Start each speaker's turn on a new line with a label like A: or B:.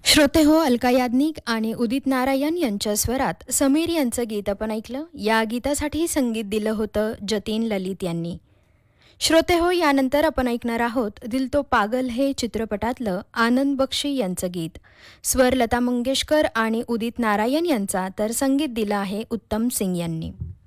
A: श्रोते हो, अलका याज्ञिक आणि उदित नारायण यांच्या स्वरात समीर यांचं गीत आपण ऐकलं. या गीतासाठी संगीत दिलं होतं जतीन ललित यांनी. श्रोते हो, यानंतर आपण ऐकणार आहोत दिल तो पागल हे चित्रपटातलं आनंद बक्षी यांचं गीत. स्वर लता मंगेशकर आणि उदित नारायण यांचा, तर संगीत दिलं आहे उत्तम सिंग यांनी.